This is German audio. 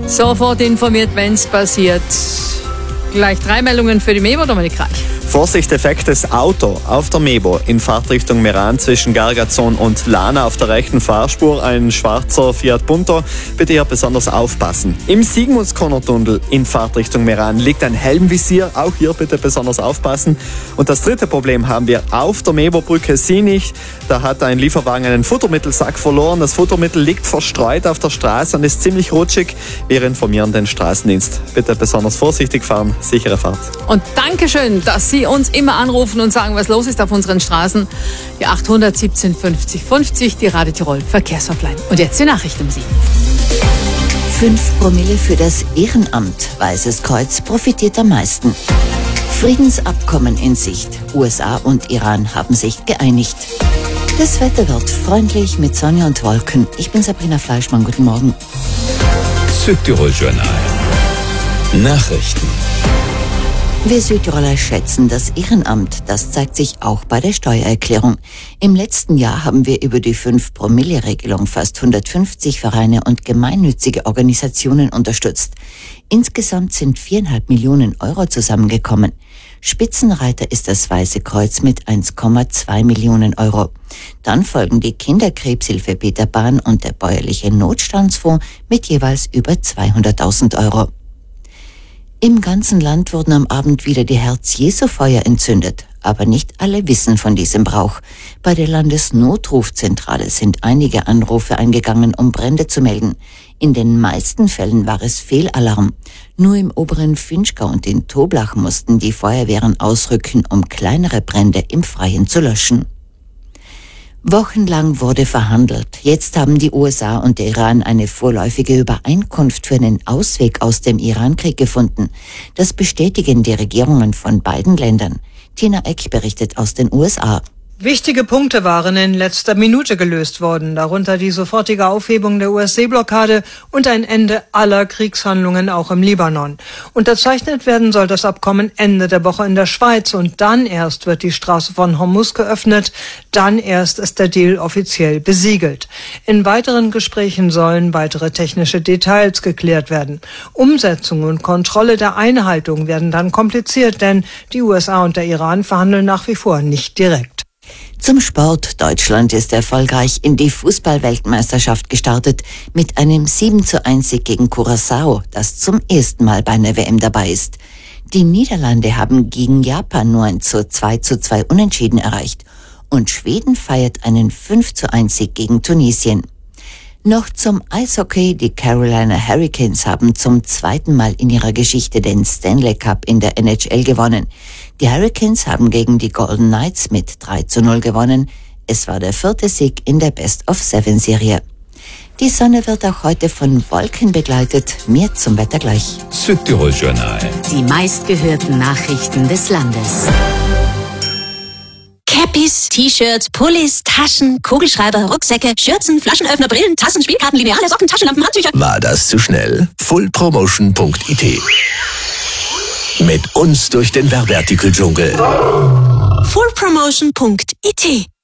Sofort informiert, wenn es passiert. Gleich 3 Meldungen für die Mebo, Dominik Reich. Vorsicht, defektes Auto auf der Mebo in Fahrtrichtung Meran zwischen Gargazon und Lana auf der rechten Fahrspur. Ein schwarzer Fiat Punto. Bitte hier besonders aufpassen. Im Sigmundskonner-Tunnel in Fahrtrichtung Meran liegt ein Helmvisier. Auch hier bitte besonders aufpassen. Und das dritte Problem haben wir auf der Mebo-Brücke Sinich. Da hat ein Lieferwagen einen Futtermittelsack verloren. Das Futtermittel liegt verstreut auf der Straße und ist ziemlich rutschig. Wir informieren den Straßendienst. Bitte besonders vorsichtig fahren, sichere Fahrt. Und Dankeschön, dass Sie uns immer anrufen und sagen, was los ist auf unseren Straßen. Die 800 17 50 50, die Radio Tirol Verkehrshotline. Und jetzt die Nachrichten um 7. 5 Promille für das Ehrenamt. Weißes Kreuz profitiert am meisten. Friedensabkommen in Sicht. USA und Iran haben sich geeinigt. Das Wetter wird freundlich mit Sonne und Wolken. Ich bin Sabrina Fleischmann. Guten Morgen. Südtirol Journal. Nachrichten. Wir Südtiroler schätzen das Ehrenamt. Das zeigt sich auch bei der Steuererklärung. Im letzten Jahr haben wir über die 5-Promille-Regelung fast 150 Vereine und gemeinnützige Organisationen unterstützt. Insgesamt sind 4,5 Millionen Euro zusammengekommen. Spitzenreiter ist das Weiße Kreuz mit 1,2 Millionen Euro. Dann folgen die Kinderkrebshilfe Peter Bahn und der bäuerliche Notstandsfonds mit jeweils über 200.000 Euro. Im ganzen Land wurden am Abend wieder die Herz-Jesu-Feuer entzündet. Aber nicht alle wissen von diesem Brauch. Bei der Landesnotrufzentrale sind einige Anrufe eingegangen, um Brände zu melden. In den meisten Fällen war es Fehlalarm. Nur im oberen Finchgau und in Toblach mussten die Feuerwehren ausrücken, um kleinere Brände im Freien zu löschen. Wochenlang wurde verhandelt. Jetzt haben die USA und der Iran eine vorläufige Übereinkunft für einen Ausweg aus dem Irankrieg gefunden. Das bestätigen die Regierungen von beiden Ländern. Tina Eck berichtet aus den USA. Wichtige Punkte waren in letzter Minute gelöst worden, darunter die sofortige Aufhebung der US-Seeblockade und ein Ende aller Kriegshandlungen auch im Libanon. Unterzeichnet werden soll das Abkommen Ende der Woche in der Schweiz und dann erst wird die Straße von Hormuz geöffnet, dann erst ist der Deal offiziell besiegelt. In weiteren Gesprächen sollen weitere technische Details geklärt werden. Umsetzung und Kontrolle der Einhaltung werden dann kompliziert, denn die USA und der Iran verhandeln nach wie vor nicht direkt. Zum Sport. Deutschland ist erfolgreich in die Fußball-Weltmeisterschaft gestartet mit einem 7:1 gegen Curaçao, das zum ersten Mal bei einer WM dabei ist. Die Niederlande haben gegen Japan nur ein 2:2 Unentschieden erreicht und Schweden feiert einen 5:1 gegen Tunesien. Noch zum Eishockey. Die Carolina Hurricanes haben zum zweiten Mal in ihrer Geschichte den Stanley Cup in der NHL gewonnen. Die Hurricanes haben gegen die Golden Knights mit 3:0 gewonnen. Es war der 4. Sieg in der Best-of-7-Serie. Die Sonne wird auch heute von Wolken begleitet. Mehr zum Wetter gleich. Südtirol Journal. Die meistgehörten Nachrichten des Landes. Cappies, T-Shirts, Pullis, Taschen, Kugelschreiber, Rucksäcke, Schürzen, Flaschenöffner, Brillen, Tassen, Spielkarten, Lineale, Socken, Taschenlampen, Handtücher. War das zu schnell? Fullpromotion.it. Mit uns durch den Werbeartikel-Dschungel. Fullpromotion.it